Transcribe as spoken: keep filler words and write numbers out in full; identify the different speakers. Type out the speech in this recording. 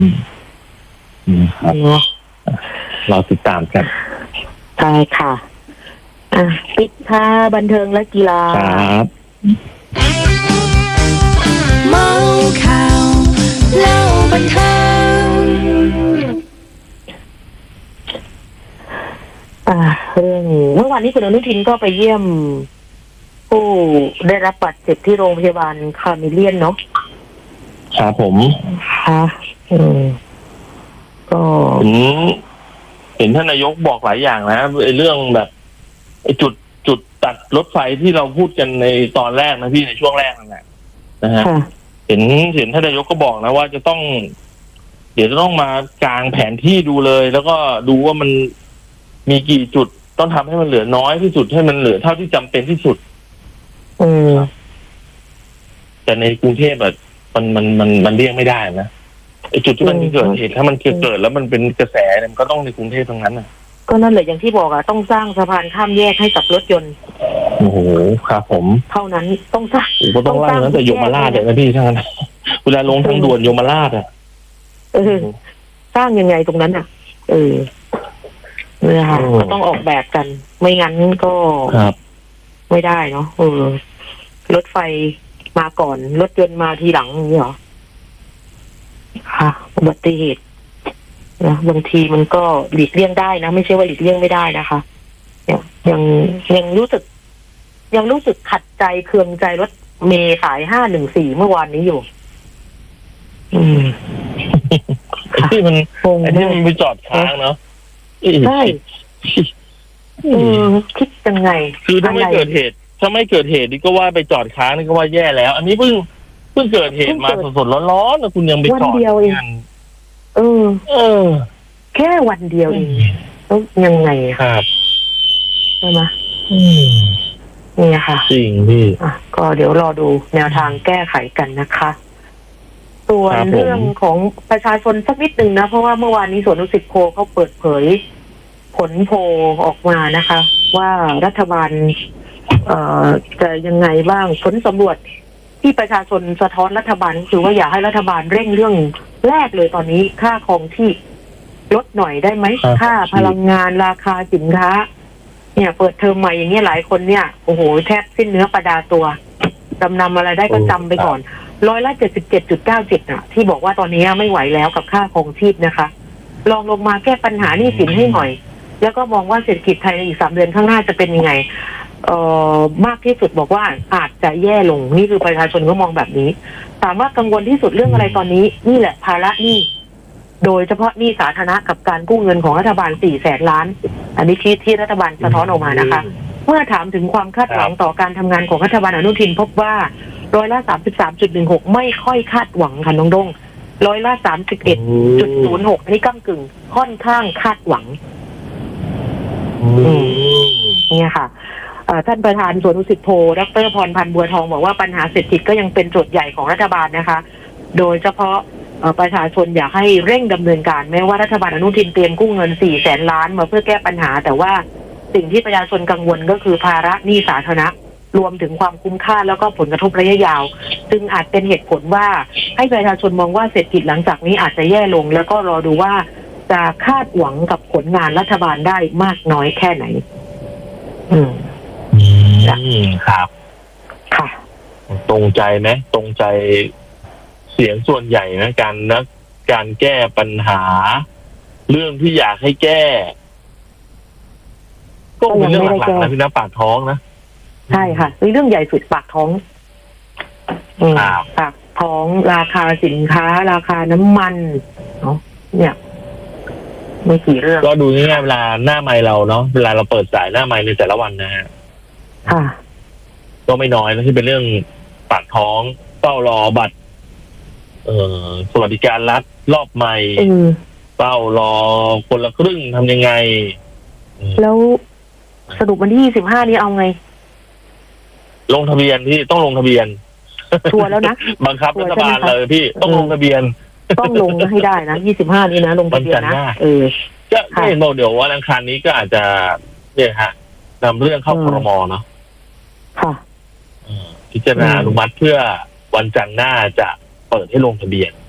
Speaker 1: ครับเราติดตามกัน
Speaker 2: ใช่ค่ะอ่ะปิดค่ะบันเทิงและกีฬา
Speaker 1: ครับ
Speaker 3: เมาข่าวเล่าบันเทิง
Speaker 2: อ่าเรื่องเมื่อวานนี้คุณอนุทินก็ไปเยี่ยมผู้ได้รับบาดเจ็บที่โรงพยาบาลคาร์เมเลียนเนาะ
Speaker 1: ครับผม
Speaker 2: ค่ะอืมก็
Speaker 1: ผมเห็นท่านนายกบอกหลายอย่างนะไอ้เรื่องแบบไอ้จุดจุดตัดรถไฟที่เราพูดกันในตอนแรกนะพี่ในช่วงแรกนั่นแหละนะฮะเห็นเห็นท่านนายกก็บอกนะว่าจะต้องเดี๋ยวจะต้องมากางแผนที่ดูเลยแล้วก็ดูว่ามันมีกี่จุดต้องทำให้มันเหลือน้อยที่สุดให้มันเหลือเท่าที่จำเป็นที่สุด
Speaker 2: อืม
Speaker 1: แต่ในกรุงเทพแบบมันมันมันมันเลี่ยงไม่ได้นะไอ้จุดที่มันเกิดเหตุถ้ามันเกิดแล้วมันเป็นกระแสมันก็ต้องในกรุงเทพทั้งนั้นนะ
Speaker 2: ก็นั่นแหละอย่างที่บอกอะต้องสร้างสะพานข้ามแยกให้กับรถยนต์
Speaker 1: โอ้โหครับผม
Speaker 2: เท่านั้นต้องสร้าง
Speaker 1: ก็ต้องสร้างตั้งแต่โยมราชเลยนะพี่ท่านเวลาลงทางด่วนโยมราชอะ
Speaker 2: เออสร้างยังไงตรงนั้นอะเออเนี่ยค่ะก็ต้องออกแบบกันไม่งั้นก็ไม่ได้เนาะเออรถไฟมาก่อนรถยนต์มาทีหลังนี่เหรอค่ะอุบัติเหตุนะบางทีมันก็หลีกเลี่ยงได้นะไม่ใช่ว่าหลีกเลี่ยงไม่ได้นะคะเนี่ยยังยังรู้สึกยังรู้สึกขัดใจเคืองใจรถเมล์สายห้าหนึ่งสี่เมื่อวานนี้อยู่อืม
Speaker 1: ที่มันไอ้ที่มันไปจอดค้างเนาะ
Speaker 2: ใช่เออคิดยังไง
Speaker 1: คือถ้าไม่เกิดเหตุถ้าไม่เกิดเหตุนี่ก็ว่าไปจอดค้างนี่ก็ว่าแย่แล้วอันนี้เพิ่งเพิ่งเกิดเหตุมาสดๆร้อนๆนะคุณยังไปจอด
Speaker 2: วันเดียวเองเออ
Speaker 1: เออ
Speaker 2: แค่วันเดียวเองแล้วยังไง
Speaker 1: ครับ
Speaker 2: ใช่ไหมนี่ค่ะ
Speaker 1: จริงพี่
Speaker 2: อ่ะก็เดี๋ยวรอดูแนวทางแก้ไขกันนะคะส่วนเรื่องของประชาชนสักนิดนึงนะเพราะว่าเมื่อวานนี้สวนดุสิตโพเขาเปิดเผยผลโพลออกมานะคะว่ารัฐบาลเอ่อจะยังไงบ้างผลสำรวจที่ประชาชนสะท้อนรัฐบาลคือว่าอยากให้รัฐบาลเร่งเรื่องแรกเลยตอนนี้ค่าครองที่ลดหน่อยได้ไหมค่าพลังงานราคาสินค้าเนี่ยเปิดเทอมใหม่อย่างเงี้ยหลายคนเนี่ยโอ้โหแทบสิ้นเนื้อประดาตัวจำนำอะไรได้ก็จำไปก่อนร้อยละเจ็ดสิบเจ็ดจุดเก้าเจ็ดอ่ะที่บอกว่าตอนนี้ไม่ไหวแล้วกับค่าครองชีพนะคะลองลงมาแก้ปัญหาหนี้สินให้หน่อยแล้วก็มองว่าเศรษฐกิจไทยในอีกสามเดือนข้างหน้าจะเป็นยังไงเอ่อมากที่สุดบอกว่าอาจจะแย่ลงนี่คือประชาชนก็มองแบบนี้ถามว่ากังวลที่สุดเรื่องอะไรตอนนี้นี่แหละภาระหนี้โดยเฉพาะหนี้สาธารณะกับการกู้เงินของรัฐบาลสี่แสนล้านอันนี้ที่ที่รัฐบาลสะท้อนออกมานะคะเมื่อถามถึงความคาดหวังต่อการทำงานของรัฐบาลอนุทินพบว่าร้อยละสามสิบสามจุดหนึ่งหกไม่ค่อยคาดหวังค่ะน้องดงร้อยละสามสิบเอ็ดจุดศูนย์หกอันนี้ก้ำกึ่งค่อนข้างคาดหวังเนี่ยค่ะท่านประธานสวนดุสิตโพดร.พรพันธ์บัวทองบอกว่าปัญหาเศรษฐกิจก็ยังเป็นโจทย์ใหญ่ของรัฐบาลนะคะโดยเฉพาะประชาชนอยากให้เร่งดำเนินการแม้ว่ารัฐบาลอนุทินเตรียมกู้เงินสี่แสนล้านมาเพื่อแก้ปัญหาแต่ว่าสิ่งที่ประชาชนกังวลก็คือภาระหนี้สาธารณะรวมถึงความคุ้มค่าแล้วก็ผลกระทบระยะยาวซึ่งอาจเป็นเหตุผลว่าให้ประชาชนมองว่าเศรษฐกิจหลังจากนี้อาจจะแย่ลงแล้วก็รอดูว่าจะคาดหวังกับผลงานรัฐบาลได้มากน้อยแค่ไหนอืม
Speaker 1: ครับ
Speaker 2: ค่ะ
Speaker 1: ตรงใจไหมตรงใจเสียงส่วนใหญ่นะการนักการแก้ปัญหาเรื่องที่อยากให้แก้ก็เป็นเรื่องหลักๆนะพี่นะปากท้องนะ
Speaker 2: ใช่ค่ะเรื่องใหญ่สุดปากท้องปากท้องราคาสินค้าราคาน้ำมันเนาะเนี่ยไม่กี่เรื่อง
Speaker 1: ก็ดูง่ายๆเวลาหน้าไมค์เราเนาะเวลาเราเปิดสายหน้าไมค์ในแต่ละวันนะฮะ
Speaker 2: ค่ะ
Speaker 1: ก็ไม่น้อยนะที่เป็นเรื่องปากท้องเฝ้ารอบัตรเอ่อสวัสดิการรัฐรอบใหม่เฝ้ารอคนละครึ่งทำยังไง
Speaker 2: แล้วสรุปวันที่ยี่สิบห้านี้เอาไง
Speaker 1: ลงทะเบียนที่ต้องลงทะเบียน
Speaker 2: ชัวร์แล้วนะ
Speaker 1: บังคับรัฐบาลเลยพี่ต้องลงทะเบียน
Speaker 2: ต้องลงให้ได้นะยี่สิบห้านี้นะลงทะเบียนนะเออ
Speaker 1: ก็เห็นบอกเดี๋ยววันอังคารนี้ก็อาจจะเนี่ยฮะนำเรื่องเข้าครม.เนาะ
Speaker 2: ค่ะ
Speaker 1: พิจารณาอนุมัติเพื่อวันจันทร์หน้าจะเปิดให้ลงทะเบียน